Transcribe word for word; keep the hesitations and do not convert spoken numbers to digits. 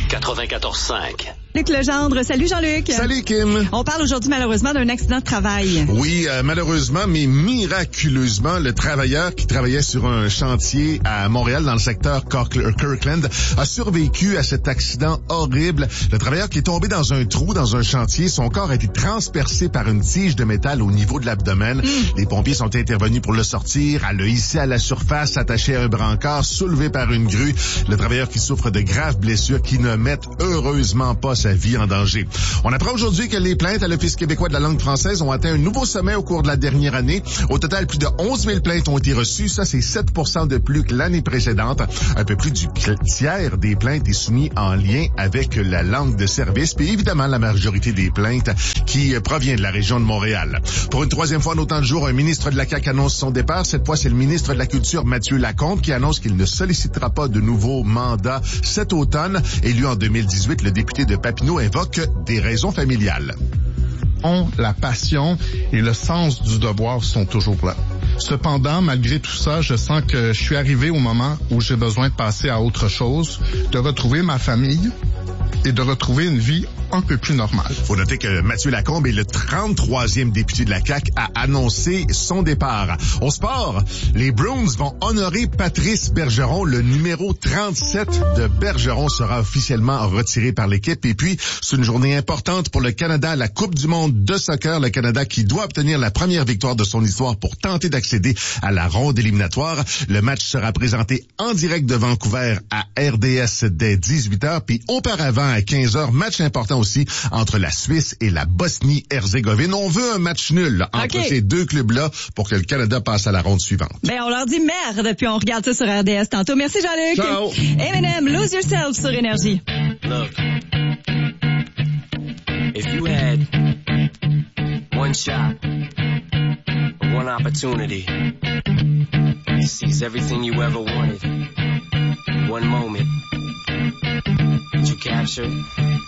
quatre-vingt-quatorze cinq. Luc Legendre. Salut Jean-Luc. Salut Kim. On parle aujourd'hui malheureusement d'un accident de travail. Oui, euh, malheureusement, mais miraculeusement, le travailleur qui travaillait sur un chantier à Montréal dans le secteur Kirkland a survécu à cet accident horrible. Le travailleur qui est tombé dans un trou dans un chantier, son corps a été transpercé par une tige de métal au niveau de l'abdomen. Mmh. Les pompiers sont intervenus pour le sortir, à le hisser à la surface, attaché à un brancard, soulevé par une grue. Le travailleur qui souffre de graves blessures qui ne mettent heureusement pas sa vie en danger. On apprend aujourd'hui que les plaintes à l'Office québécois de la langue française ont atteint un nouveau sommet au cours de la dernière année. Au total, plus de onze mille plaintes ont été reçues. Ça, c'est sept pour cent de plus que l'année précédente. Un peu plus du tiers des plaintes est soumis en lien avec la langue de service. Puis évidemment, la majorité des plaintes qui provient de la région de Montréal. Pour une troisième fois en autant de jours, un ministre de la C A Q annonce son départ. Cette fois, c'est le ministre de la Culture, Mathieu Lacombe, qui annonce qu'il ne sollicitera pas de nouveau mandat cet automne. Élu en deux mille dix-huit, le député de Papineau invoque des raisons familiales. La passion et le sens du devoir sont toujours là. Cependant, malgré tout ça, je sens que je suis arrivé au moment où j'ai besoin de passer à autre chose, de retrouver ma famille et de retrouver une vie un peu plus normale. Faut noter que Mathieu Lacombe est le trente-troisième député de la C A Q à annoncer son départ. Au sport, les Bruins vont honorer Patrice Bergeron. Le numéro trente-sept de Bergeron sera officiellement retiré par l'équipe. Et puis, c'est une journée importante pour le Canada, la Coupe du monde de soccer. Le Canada qui doit obtenir la première victoire de son histoire pour tenter d'accéder à la ronde éliminatoire. Le match sera présenté en direct de Vancouver à R D S dès dix-huit heures. Puis auparavant, à quinze heures, match important aussi entre la Suisse et la Bosnie-Herzégovine. On veut un match nul entre okay. ces deux clubs-là pour que le Canada passe à la ronde suivante. Ben, on leur dit merde, puis on regarde ça sur R D S tantôt. Merci Jean-Luc. Ciao. Eminem, Lose Yourself sur Énergie. Look, if you had one shot, one opportunity to seize everything you ever wanted, one moment, did you capture it?